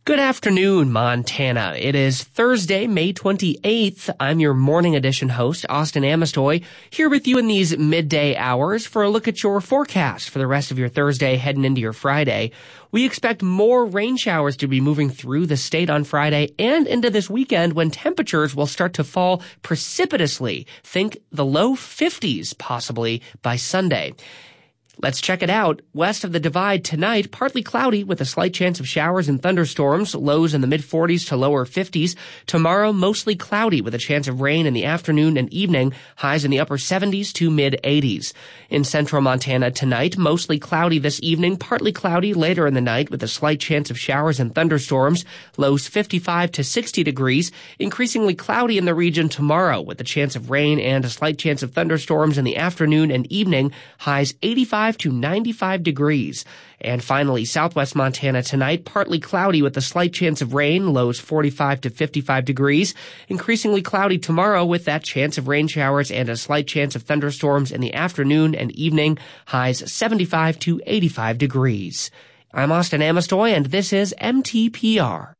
Good afternoon, Montana. It is Thursday, May 28th. I'm your morning edition host, Austin Amistoy, here with you in these midday hours for a look at your forecast for the rest of your Thursday heading into your Friday. We expect more rain showers to be moving through the state on Friday and into this weekend when temperatures will start to fall precipitously. Think the low 50s possibly by Sunday. Let's check it out. West of the Divide tonight, partly cloudy with a slight chance of showers and thunderstorms, lows in the mid-40s to lower 50s. Tomorrow, mostly cloudy with a chance of rain in the afternoon and evening, highs in the upper 70s to mid-80s. In central Montana tonight, mostly cloudy this evening, partly cloudy later in the night with a slight chance of showers and thunderstorms, lows 55 to 60 degrees, increasingly cloudy in the region tomorrow with a chance of rain and a slight chance of thunderstorms in the afternoon and evening, highs 85 to 95 degrees. And finally, southwest Montana tonight, partly cloudy with a slight chance of rain, lows 45 to 55 degrees. Increasingly cloudy tomorrow with that chance of rain showers and a slight chance of thunderstorms in the afternoon and evening, highs 75 to 85 degrees. I'm Austin Amistoy, and this is MTPR.